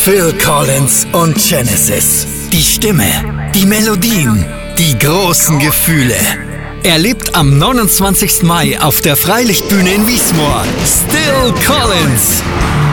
Phil Collins und Genesis. Die Stimme, die Melodien, die großen Gefühle. Erlebt am 29. Mai auf der Freilichtbühne in Wiesmoor Still Collins.